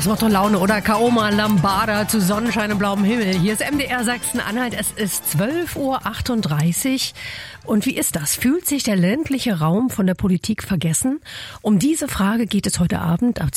Das macht doch Laune, oder? Kaoma Lambada zu Sonnenschein und blauem Himmel. Hier ist MDR Sachsen-Anhalt. Es ist 12:38 Uhr. Und wie ist das? Fühlt sich der ländliche Raum von der Politik vergessen? Um diese Frage geht es heute Abend ab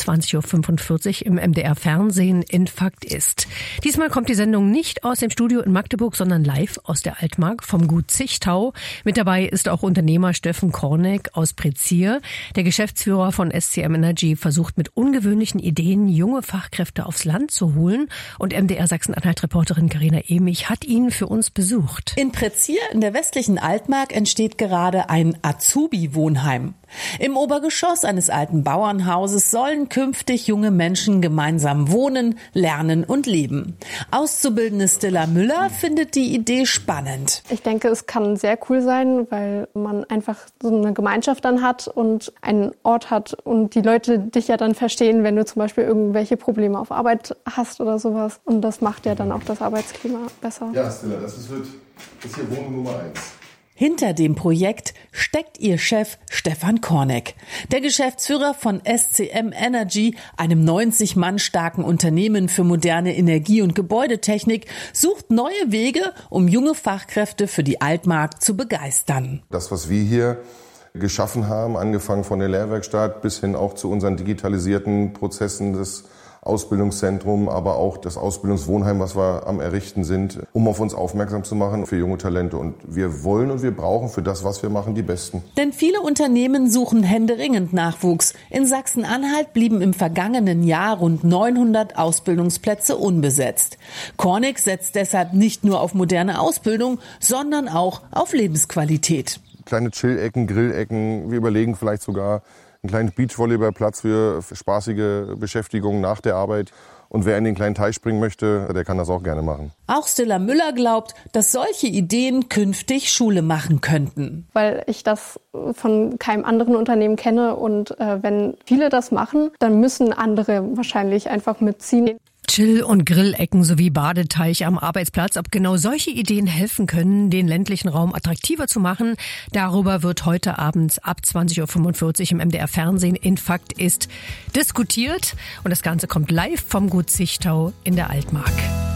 20:45 Uhr im MDR Fernsehen in Fakt ist. Diesmal kommt die Sendung nicht aus dem Studio in Magdeburg, sondern live aus der Altmark vom Gut Zichtau. Mit dabei ist auch Unternehmer Steffen Korneck aus Prezier. Der Geschäftsführer von SCM Energy versucht mit ungewöhnlichen Ideen junge Fachkräfte aufs Land zu holen. Und MDR Sachsen-Anhalt-Reporterin Carina Emich hat ihn für uns besucht. In Prezier in der westlichen Altmark entsteht gerade ein Azubi-Wohnheim. Im Obergeschoss eines alten Bauernhauses sollen künftig junge Menschen gemeinsam wohnen, lernen und leben. Auszubildende Stella Müller findet die Idee spannend. Ich denke, es kann sehr cool sein, weil man einfach so eine Gemeinschaft dann hat und einen Ort hat und die Leute dich ja dann verstehen, wenn du zum Beispiel irgendwelche Probleme auf Arbeit hast oder sowas. Und das macht ja dann auch das Arbeitsklima besser. Ja, Stella, das ist hier Wohnung Nummer 1. Hinter dem Projekt steckt ihr Chef Stefan Korneck. Der Geschäftsführer von SCM Energy, einem 90 Mann starken Unternehmen für moderne Energie- und Gebäudetechnik, sucht neue Wege, um junge Fachkräfte für die Altmark zu begeistern. Das, was wir hier geschaffen haben, angefangen von der Lehrwerkstatt bis hin auch zu unseren digitalisierten Prozessen des Ausbildungszentrum, aber auch das Ausbildungswohnheim, was wir am Errichten sind, um auf uns aufmerksam zu machen für junge Talente. Und wir wollen und wir brauchen für das, was wir machen, die Besten. Denn viele Unternehmen suchen händeringend Nachwuchs. In Sachsen-Anhalt blieben im vergangenen Jahr rund 900 Ausbildungsplätze unbesetzt. Korneck setzt deshalb nicht nur auf moderne Ausbildung, sondern auch auf Lebensqualität. Kleine Chill-Ecken, Grill-Ecken, wir überlegen vielleicht sogar einen kleinen Beachvolleyballplatz für spaßige Beschäftigung nach der Arbeit. Und wer in den kleinen Teich springen möchte, der kann das auch gerne machen. Auch Stella Müller glaubt, dass solche Ideen künftig Schule machen könnten. Weil ich das von keinem anderen Unternehmen kenne und wenn viele das machen, dann müssen andere wahrscheinlich einfach mitziehen. Chill- und Grillecken sowie Badeteich am Arbeitsplatz. Ob genau solche Ideen helfen können, den ländlichen Raum attraktiver zu machen, darüber wird heute Abend ab 20:45 Uhr im MDR Fernsehen in Fakt ist diskutiert. Und das Ganze kommt live vom Gut Zichtau in der Altmark.